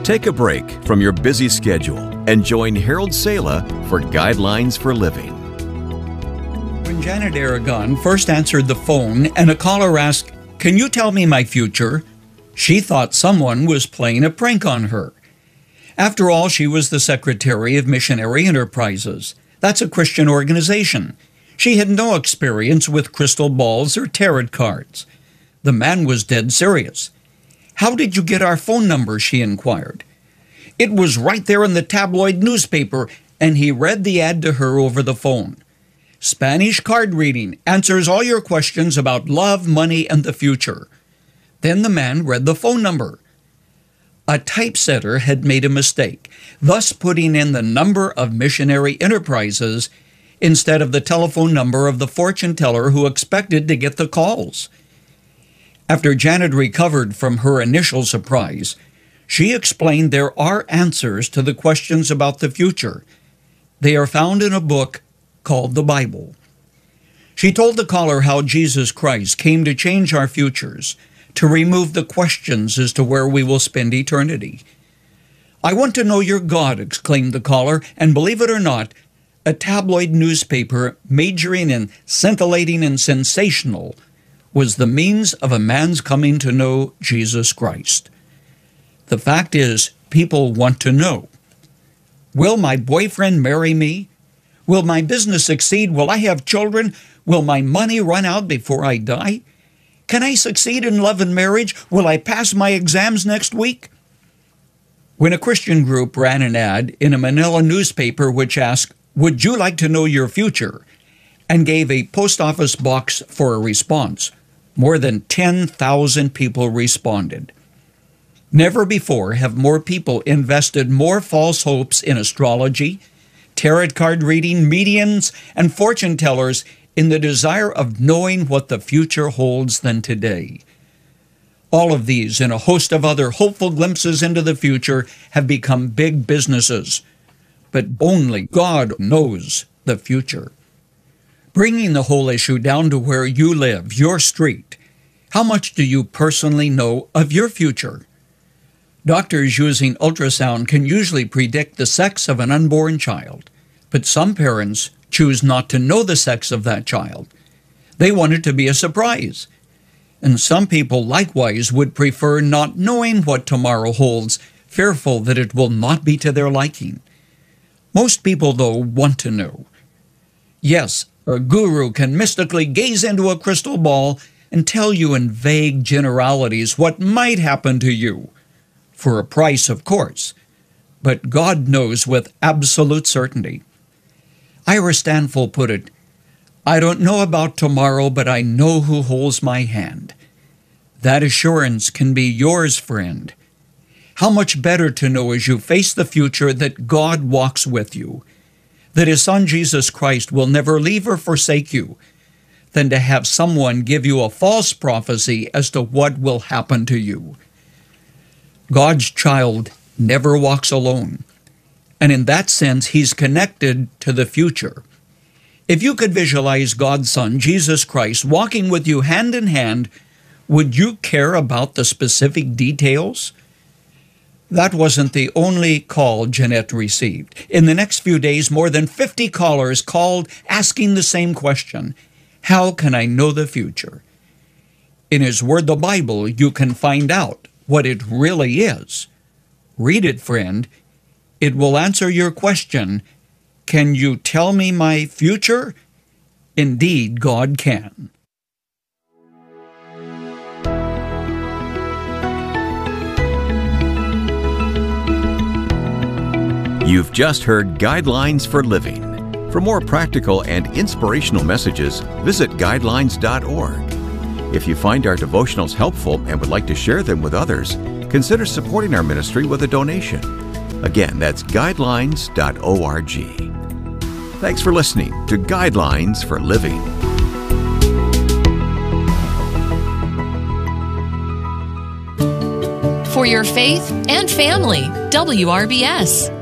Take a break from your busy schedule and join Harold Sala for Guidelines for Living. When Janet Aragon first answered the phone and a caller asked, "Can you tell me my future?" she thought someone was playing a prank on her. After all, she was the secretary of Missionary Enterprises. That's a Christian organization. She had no experience with crystal balls or tarot cards. The man was dead serious. "How did you get our phone number?" she inquired. "It was right there in the tabloid newspaper," and he read the ad to her over the phone. "Spanish card reading answers all your questions about love, money, and the future." Then the man read the phone number. A typesetter had made a mistake, thus putting in the number of Missionary Enterprises instead of the telephone number of the fortune teller who expected to get the calls. After Janet recovered from her initial surprise, she explained there are answers to the questions about the future. They are found in a book called the Bible. She told the caller how Jesus Christ came to change our futures, to remove the questions as to where we will spend eternity. "I want to know your God," exclaimed the caller, and believe it or not, a tabloid newspaper majoring in scintillating and sensational was the means of a man's coming to know Jesus Christ. The fact is, people want to know. Will my boyfriend marry me? Will my business succeed? Will I have children? Will my money run out before I die? Can I succeed in love and marriage? Will I pass my exams next week? When a Christian group ran an ad in a Manila newspaper which asked, "Would you like to know your future?" and gave a post office box for a response, more than 10,000 people responded. Never before have more people invested more false hopes in astrology, tarot card reading, mediums, and fortune tellers in the desire of knowing what the future holds than today. All of these and a host of other hopeful glimpses into the future have become big businesses. But only God knows the future. Bringing the whole issue down to where you live, your street, how much do you personally know of your future? Doctors using ultrasound can usually predict the sex of an unborn child, but some parents choose not to know the sex of that child. They want it to be a surprise. And some people likewise would prefer not knowing what tomorrow holds, fearful that it will not be to their liking. Most people, though, want to know. Yes, a guru can mystically gaze into a crystal ball and tell you in vague generalities what might happen to you, for a price, of course, but God knows with absolute certainty. Ira Stanfill put it, "I don't know about tomorrow, but I know who holds my hand." That assurance can be yours, friend. How much better to know as you face the future that God walks with you, that His Son Jesus Christ will never leave or forsake you, than to have someone give you a false prophecy as to what will happen to you. God's child never walks alone, and in that sense, He's connected to the future. If you could visualize God's Son, Jesus Christ, walking with you hand in hand, would you care about the specific details? That wasn't the only call Jeanette received. In the next few days, more than 50 callers called asking the same question: how can I know the future? In His Word, the Bible, you can find out what it really is. Read it, friend. It will answer your question, can you tell me my future? Indeed, God can. You've just heard Guidelines for Living. For more practical and inspirational messages, visit guidelines.org. If you find our devotionals helpful and would like to share them with others, consider supporting our ministry with a donation. Again, that's guidelines.org. Thanks for listening to Guidelines for Living. For your faith and family, WRBS.